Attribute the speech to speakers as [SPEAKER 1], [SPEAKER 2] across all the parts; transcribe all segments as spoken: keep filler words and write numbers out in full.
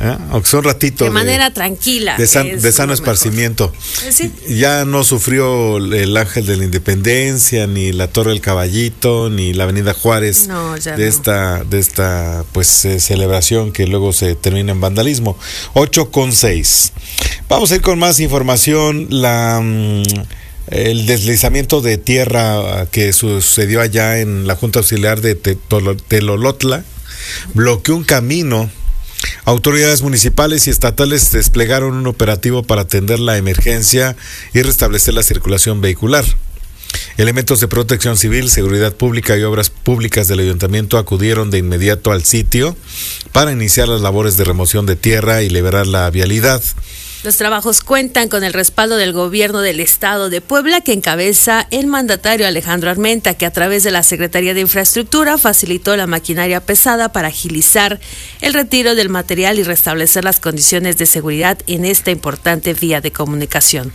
[SPEAKER 1] ¿eh? Aunque sea un ratito.
[SPEAKER 2] De manera de, tranquila.
[SPEAKER 1] De, san, de sano esparcimiento. Sí. Ya no sufrió el Ángel de la Independencia, ni la Torre del Caballito, ni la Avenida Juárez
[SPEAKER 2] no, ya
[SPEAKER 1] de
[SPEAKER 2] no.
[SPEAKER 1] esta, de esta pues eh, celebración que luego se termina en vandalismo. ocho con seis. Vamos a ir con más información. La... Mmm, El deslizamiento de tierra que sucedió allá en la Junta Auxiliar de Telolotla bloqueó un camino. Autoridades municipales y estatales desplegaron un operativo para atender la emergencia y restablecer la circulación vehicular. Elementos de protección civil, seguridad pública y obras públicas del ayuntamiento acudieron de inmediato al sitio para iniciar las labores de remoción de tierra y liberar la vialidad.
[SPEAKER 2] Los trabajos cuentan con el respaldo del gobierno del estado de Puebla, que encabeza el mandatario Alejandro Armenta, que a través de la Secretaría de Infraestructura facilitó la maquinaria pesada para agilizar el retiro del material y restablecer las condiciones de seguridad en esta importante vía de comunicación.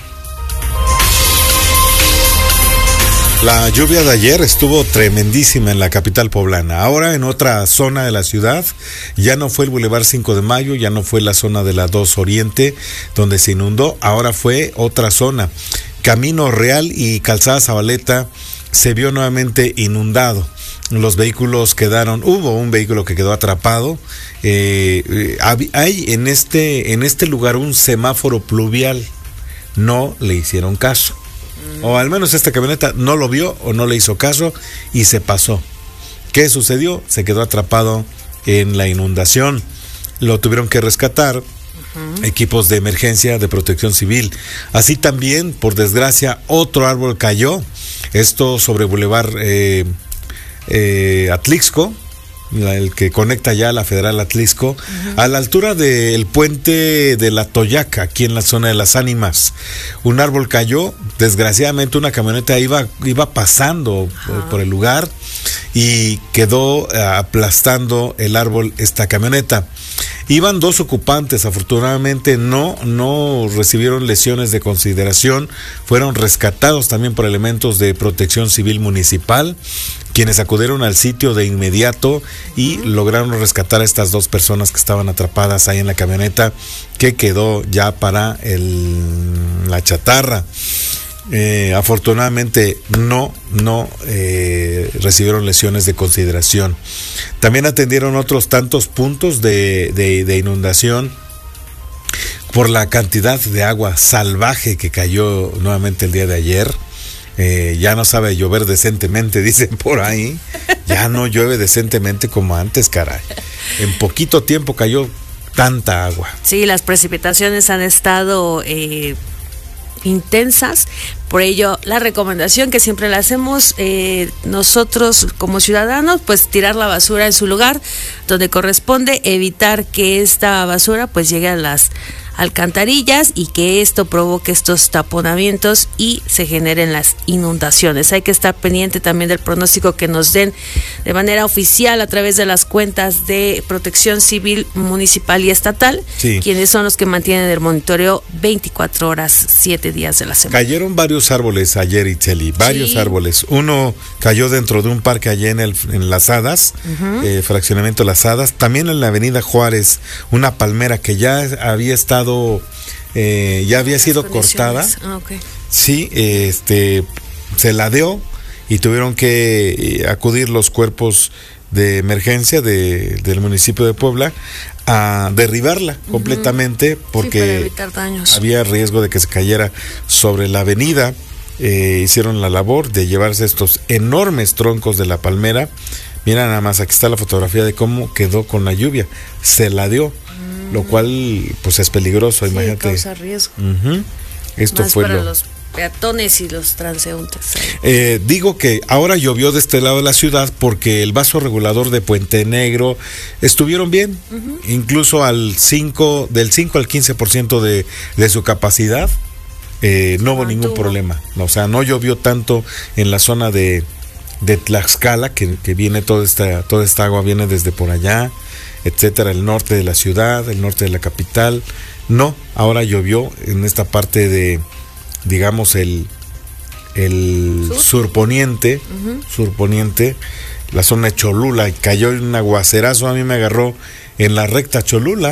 [SPEAKER 1] La lluvia de ayer estuvo tremendísima en la capital poblana. Ahora en otra zona de la ciudad, ya no fue el Boulevard cinco de mayo, ya no fue la zona de la dos Oriente donde se inundó, ahora fue otra zona. Camino Real y Calzada Zabaleta se vio nuevamente inundado. Los vehículos quedaron, hubo un vehículo que quedó atrapado. Eh, hay en este, en este lugar un semáforo pluvial. No le hicieron caso. O al menos esta camioneta no lo vio o no le hizo caso y se pasó. ¿Qué sucedió? Se quedó atrapado en la inundación. Lo tuvieron que rescatar uh-huh. equipos de emergencia de protección civil. Así también, por desgracia, otro árbol cayó. Esto sobre Boulevard eh, eh, Atlixco, el que conecta ya a la Federal Atlixco, uh-huh. a la altura del puente de la Toyaca, aquí en la zona de Las Ánimas. Un árbol cayó, desgraciadamente una camioneta iba, iba pasando uh-huh. por el lugar y quedó uh, aplastando el árbol esta camioneta. Iban dos ocupantes, afortunadamente no, no recibieron lesiones de consideración, fueron rescatados también por elementos de protección civil municipal, quienes acudieron al sitio de inmediato y uh-huh. lograron rescatar a estas dos personas que estaban atrapadas ahí en la camioneta, que quedó ya para el, la chatarra. Eh, afortunadamente no, no eh, recibieron lesiones de consideración. También atendieron otros tantos puntos de, de, de inundación por la cantidad de agua salvaje que cayó nuevamente el día de ayer. Eh, ya no sabe llover decentemente, dicen por ahí. Ya no llueve decentemente como antes, caray. En poquito tiempo cayó tanta agua.
[SPEAKER 2] Sí, las precipitaciones han estado eh, intensas. Por ello, la recomendación que siempre le hacemos eh, nosotros como ciudadanos, pues tirar la basura en su lugar donde corresponde, evitar que esta basura pues llegue a las alcantarillas y que esto provoque estos taponamientos y se generen las inundaciones. Hay que estar pendiente también del pronóstico que nos den de manera oficial a través de las cuentas de Protección Civil Municipal y Estatal, sí. quienes son los que mantienen el monitoreo veinticuatro horas, siete días de la semana.
[SPEAKER 1] Cayeron varios árboles ayer, Itzel, varios sí. árboles. Uno cayó dentro de un parque allá en, el, en Las Hadas, uh-huh. eh, fraccionamiento Las Hadas. También en la Avenida Juárez, una palmera que ya había estado Eh, ya había sido cortada.
[SPEAKER 2] Ah, okay.
[SPEAKER 1] Sí, este se ladeó y tuvieron que eh, acudir los cuerpos de emergencia de, del municipio de Puebla a derribarla uh-huh. completamente porque
[SPEAKER 2] sí, para evitar daños.
[SPEAKER 1] Había riesgo de que se cayera sobre la avenida. Eh, hicieron la labor de llevarse estos enormes troncos de la palmera. Mira nada más, aquí está la fotografía de cómo quedó con la lluvia. Se ladeó. Lo cual, pues es peligroso,
[SPEAKER 2] sí,
[SPEAKER 1] imagínate.
[SPEAKER 2] Causa riesgo.
[SPEAKER 1] Uh-huh. Esto
[SPEAKER 2] Más
[SPEAKER 1] fue
[SPEAKER 2] para
[SPEAKER 1] lo...
[SPEAKER 2] los peatones y los transeúntes.
[SPEAKER 1] Eh, digo que ahora llovió de este lado de la ciudad porque el vaso regulador de Puente Negro estuvieron bien, uh-huh. incluso al cinco, del cinco al quince por ciento de, de su capacidad, eh, no hubo ningún problema. O sea, no llovió tanto en la zona de, de Tlaxcala, que, que viene toda esta, toda esta agua viene desde por allá, etcétera, el norte de la ciudad, el norte de la capital. No, ahora llovió en esta parte de, digamos, el el ¿Sur? surponiente, uh-huh. surponiente, la zona de Cholula, y cayó un aguacerazo, a mí me agarró en la recta Cholula.